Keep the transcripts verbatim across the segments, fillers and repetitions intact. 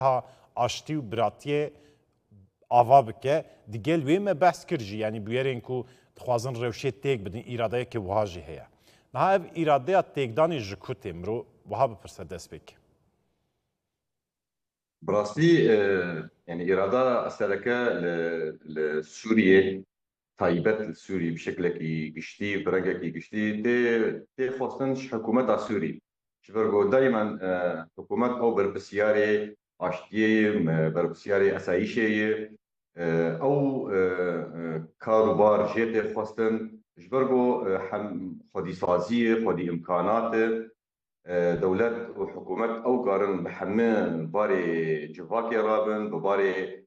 ها آشتی و براتیه آوا بکه دیگه ویمه بحث کرجی یعنی بیارین کو خوازن روشه تیک بدین ایراده که وهاجی هیا نه اف ایراده تیک دانی جکوتی مرو وها بپرسه دست بک براستی يعني إرادة أسألك لسوريا تايبت سوري بشكل كي قشتي برنجة كي قشتي تي تي خاصنش حكومة سوري شبرقو دائما حكومات أو بربسياري عشتي بربسياري أسايشي أو كاروبار جيتي خاصن شبرقو حم خدي سازية خدي إمكانات دولت وحكومات أو قارن بحمل باري جواكي رابن بباري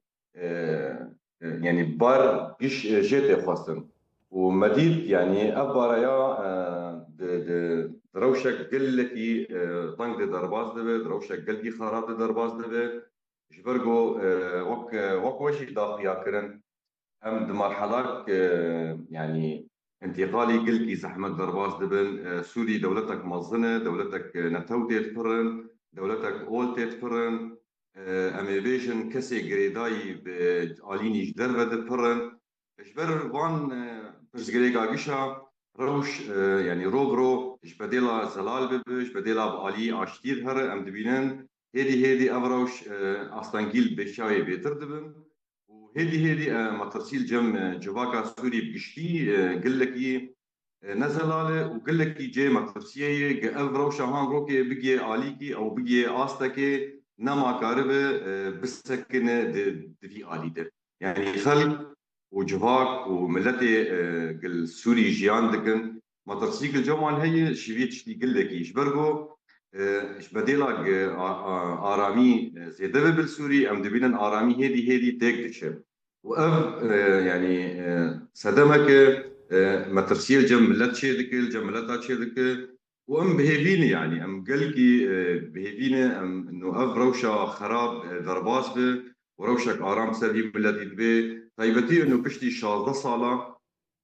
يعني بار قش جيتي خاصن ومديد يعني أباريا دروشك قلتي طنق درباز دبي دروشك قلتي خارات درباز دبي جبرقو وك وك وشي داخل ياكرن هم دمرحلات يعني انتقالي قلقي زحمة درباس دبن سوري دولتك مظنة دولتك نتو تفرن دولتك أول تفرن أمي بيجن كسي قريداي بعاليني جدر بد فرن إجبر وان برزقريقا قشا روش يعني روغرو إجبديلا زلال بب إجبديلا بعالي عشتير هر أم دبينن هيدي هيدي أبروش أستنجيل بشاوي بيتر دبن هذه هذه مترسيل جم جواكا سوري بقشتي قل لك نزل على وقل لك جي مترسيه قال روشا هان روكي بقي عليكي او بقي استكي نما كاربه بسكن في علي ده يعني خلق وجواك وملتي قل سوري جيان دكن مترسيك الجمال هي شبيت شتي قل لك شبرقو اش بديلاق آرامی زیده بالسوري ام دبینن آرامی هدی هدی تک دشه و اف يعني صدمك مترسيل جم ملت شيدك جم ملت شيدك وام بهيفيني يعني ام قلقي بهيفيني ام انه اف روشة خراب ضرباس به وروشك آرام سبي ملت به طيبتي انه كشتي شازده صالة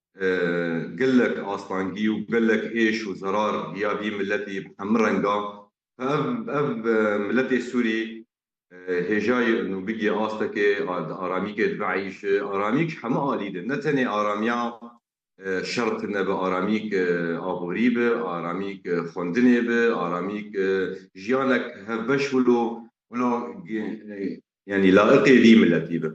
قل لك آستانجي وقل لك ايش وزرار ديابي ملتي بحمرنقا فأب أب ملتي السوري هجاي انه بقي آستكي آراميك دبعيش آراميك حما آليد نتني آراميا شرط نبى آراميك آبوري به آراميك خندني به آراميك جيانك هبش ولو ولو يعني لائقي ذي ملتي به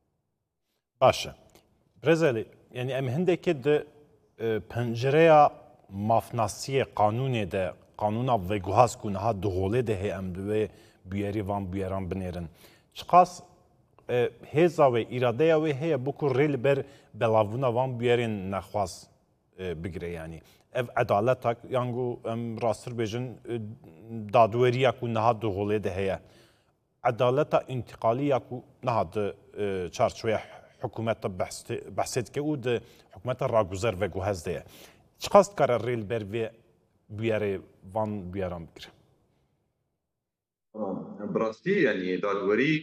باشا برزالي يعني ام هندك كده پنجره مافناسی قانون ده قانون وگوهاز کنه ها دغوله ده ام دوی بیاری وان بیاران بنیرن چقاس هزا و اراده و هي بکو ریل بر بلاونا وان بیارین نخواست بگیره یعنی اف عدالت یانگو ام راستر بیجن دادوری کنه ها دغوله ده هي عدالت انتقالی کو نه ده چارچوبه حکومت بحثت که اود حکومت راگوزر و گوهز ده چقاست کار ریل بر و بیاره وان بیارم بکره براستي يعني دادوري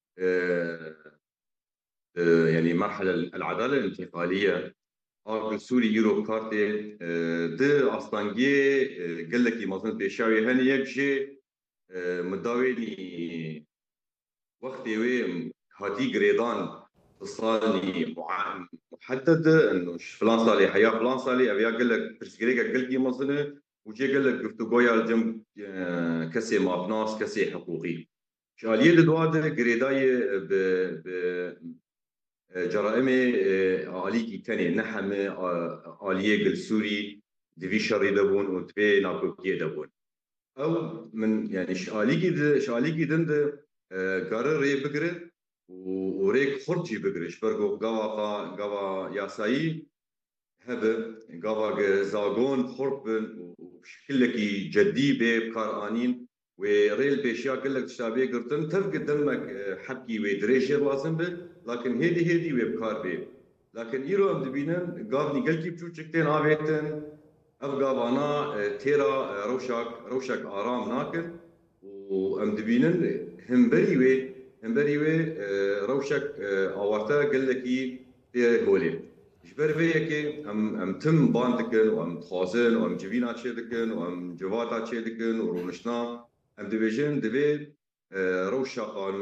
يعني مرحلة العدالة الانتقالية آقل سوري يورو كارتي دي أصلانجي قال لك مظن بيشاوي هني يكشي مداويني وقتي وين هاتي قريدان صالي محدد انه فلان صالي حياه فلان صالي ابي اقول لك برسكريكا قال لي مصنع وجي قال لك قلت قويا الجنب كسي مابناس كسي حقوقي شاليه دواد قريداي ب ب جرائمي عليكي تاني نحم عليه قل سوري دفي شري دبون وتبي ناكوكي دبون او من يعني شاليكي شاليكي دند قرر ري بقرد وريك خرجي بقرش برقو قوا قوا ياسايي هبه قوا زاغون خربن وشكلكي جدي بكار انين وريل بيشيا قلك تشابيه قرتن تف قدامك حكي ودريشر لازم به لكن هيدي هيدي وبكار به لكن ايرو ام دبينن قابني قلكي بشوشكتين ابيتن افغانا تيرا روشك روشك ارام ناكن وام دبينن همبري وي همبري وي روشك اورتا قال لك اي هولي جبر بيك ام ام تم باندكن وام تخازن وام جبينا تشيدكن وام جواتا تشيدكن ورونشنا ام ديفيجن ديفيد روشة قانونية